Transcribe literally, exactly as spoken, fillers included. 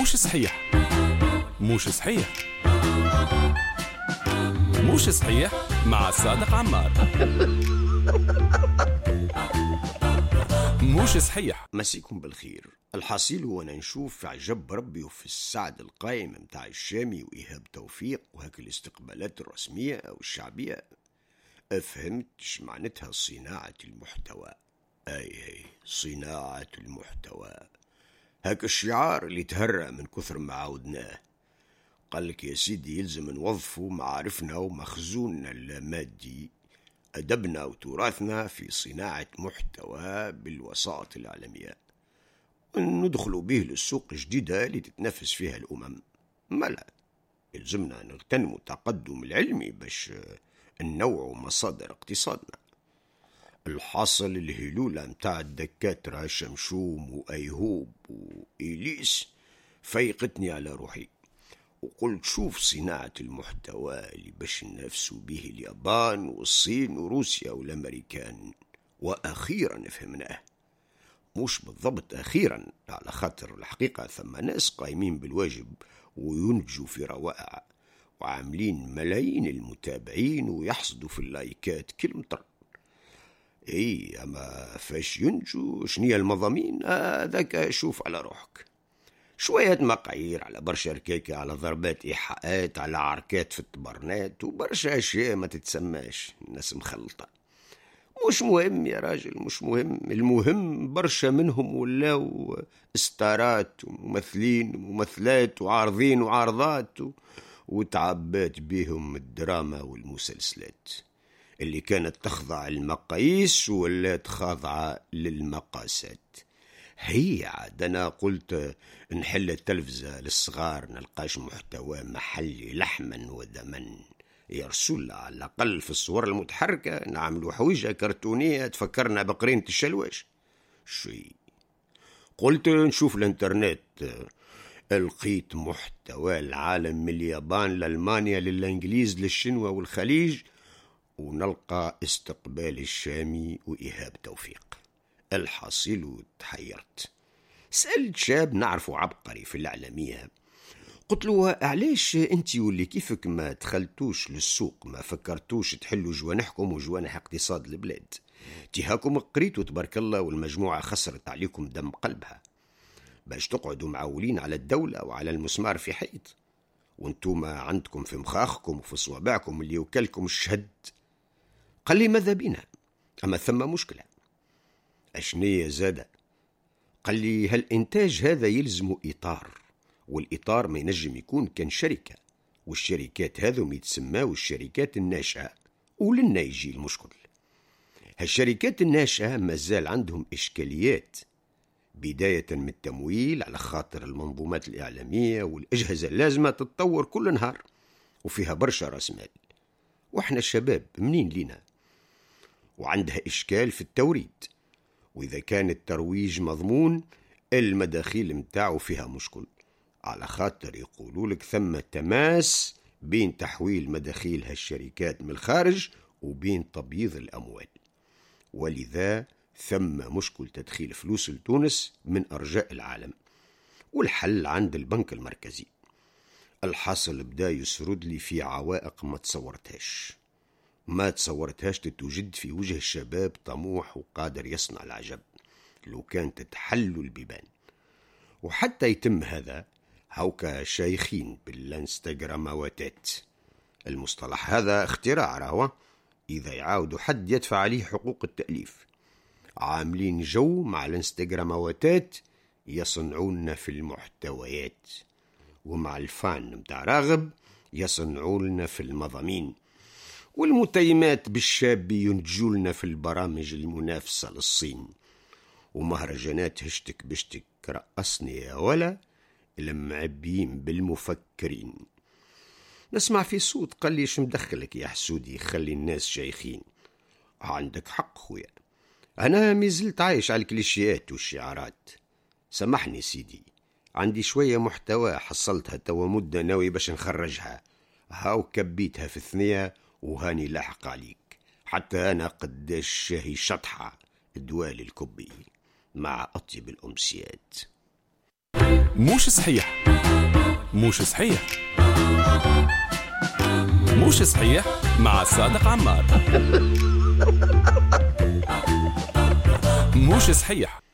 موش صحيح موش صحيح موش صحيح مع صادق عمار. موش صحيح. مسيكم بالخير. الحاصيل هو أنا نشوف في عجب ربي وفي السعد القائم متاع الشامي وإيهاب توفيق وهك الاستقبالات الرسمية أو الشعبية. فهمت ش معناتها صناعة المحتوى. أي أي صناعة المحتوى، هاك الشعار اللي تهرى من كثر ما عاودناه. قال لك يا سيدي يلزم نوظفوا معارفنا ومخزوننا اللامادي، أدبنا وتراثنا في صناعة محتوى بالوسائط الإعلامية، ندخلوا به للسوق الجديدة اللي تتنافس فيها الأمم. مالا يلزمنا نغتنموا التقدم العلمي باش ننوعوا مصادر اقتصادنا. الحاصل الهلولة متاع الدكاترة شمشوم وأيهوب وإيليس فيقتني على روحي، وقلت شوف صناعة المحتوى اللي باش ننافسوا به اليابان والصين وروسيا والأمريكان. وأخيرا فهمناه، مش بالضبط أخيرا، على خاطر الحقيقة ثم ناس قايمين بالواجب وينتجوا في روائع وعاملين ملايين المتابعين ويحصدوا في اللايكات كل مطر. اي اما فاش ينجوا شنية المضامين هذاك شوف على روحك. شوية مقايير على برشا ركاكة، على ضربات إيحاءات، على عركات في التبرنات وبرشا أشياء ما تتسماش، الناس مخلطة. مش مهم يا راجل، مش مهم. المهم برشا منهم ولاو استارات وممثلين وممثلات وعارضين وعارضات وتعبات بهم الدراما والمسلسلات اللي كانت تخضع المقاييس ولات خاضعة للمقاسات. هي عاد أنا قلت نحل التلفزة للصغار نلقاش محتوى محلي لحما ودما، يا رسول الله على الأقل في الصور المتحركة نعملوا حويجة كرتونية تفكرنا بقرينة الشلواش. شي قلت نشوف الانترنت، لقيت محتوى العالم من اليابان لألمانيا للإنجليز للشنوى والخليج، ونلقى استقبال الشامي وإيهاب توفيق. الحاصل وتحيرت. سألت شاب نعرفه عبقري في الإعلامية، قلت له علاش انتي واللي كيفك ما دخلتوش للسوق، ما فكرتوش تحلوا جوانحكم وجوانح اقتصاد البلاد؟ تيهاكم قريتوا تبارك الله والمجموعة خسرت عليكم دم قلبها باش تقعدوا معولين على الدولة وعلى المسمار في حيط، وانتم عندكم في مخاخكم وفي صوابعكم اللي وكلكم الشهد. قال لي ماذا بينا، أما ثم مشكلة. أشنية زادة؟ قال لي هالإنتاج هذا يلزم إطار، والإطار ما ينجم يكون كان شركة، والشركات هذو يتسماو الشركات الناشئة، ولنا يجي المشكل. هالشركات الناشئة مازال عندهم إشكاليات، بداية من التمويل، على خاطر المنظومات الإعلامية والأجهزة اللازمة تتطور كل نهار وفيها برشا راس مال، وإحنا الشباب منين لينا؟ وعندها إشكال في التوريد، وإذا كان الترويج مضمون المداخيل متاعه فيها مشكل، على خاطر يقولوا لك ثم تماس بين تحويل مداخيل هالشركات من الخارج وبين تبييض الأموال، ولذا ثم مشكل تدخيل فلوس لتونس من أرجاء العالم، والحل عند البنك المركزي. الحاصل بدا يسرد لي في عوائق ما تصورتهاش ما تصورتهاش تتوجد في وجه الشباب طموح وقادر يصنع العجب لو كان تتحل البيبان. وحتى يتم هذا هوكا شيخين بالانستغرامواتات، المصطلح هذا اختراع راهو، إذا يعاودوا حد يدفع عليه حقوق التأليف. عاملين جو مع الانستغرامواتات يصنعون في المحتويات، ومع الفان متاع راغب يصنعون في المضامين، والمتيمات بالشاب ينتجولنا في البرامج المنافسة للصين، ومهرجانات هشتك بشتك رقصني يا ولا المعبين بالمفكرين. نسمع في صوت قال لي شو مدخلك يا حسودي، خلي الناس شيخين. عندك حق خويا، أنا مازلت عايش على الكليشيات والشعارات. سامحني سيدي، عندي شوية محتوى حصلتها توا مدة ناوي باش نخرجها، هاو كبيتها في الثنية وهاني لاحق عليك. حتى أنا قداش شاهي شطحة دوال الكبي مع أطيب الأمسيات. موش صحيح موش صحيح. موش صحيح مع صادق عمار. موش صحيح.